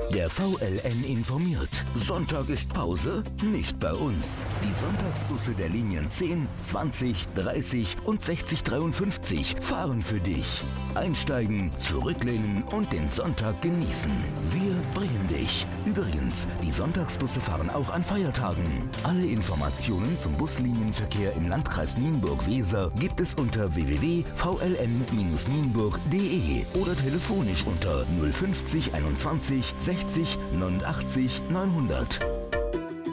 Der VLN informiert. Sonntag ist Pause? Nicht bei uns. Die Sonntagsbusse der Linien 10, 20, 30 und 6053 fahren für dich. Einsteigen, zurücklehnen und den Sonntag genießen. Wir bringen dich. Übrigens, die Sonntagsbusse fahren auch an Feiertagen. Alle Informationen zum Buslinienverkehr im Landkreis Nienburg-Weser gibt es unter www.vln-nienburg.de oder telefonisch unter 050 21 60 89 900.